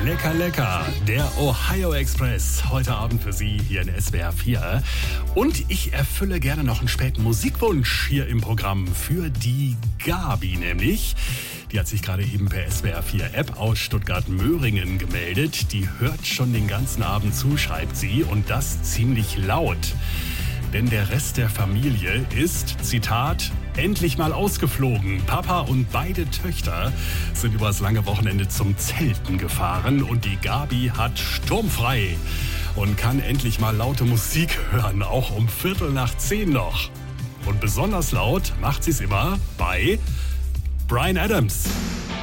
Lecker, lecker. Der Ohio Express. Heute Abend für Sie hier in SWR 4. Und ich erfülle gerne noch einen späten Musikwunsch hier im Programm für die Gabi nämlich. Die hat sich gerade eben per SWR 4 App aus Stuttgart-Möhringen gemeldet. Die hört schon den ganzen Abend zu, schreibt sie. Und das ziemlich laut. Denn der Rest der Familie ist, Zitat, endlich mal ausgeflogen. Papa und beide Töchter sind übers lange Wochenende zum Zelten gefahren und die Gabi hat sturmfrei und kann endlich mal laute Musik hören, auch um 9:15 noch. Und besonders laut macht sie es immer bei Bryan Adams.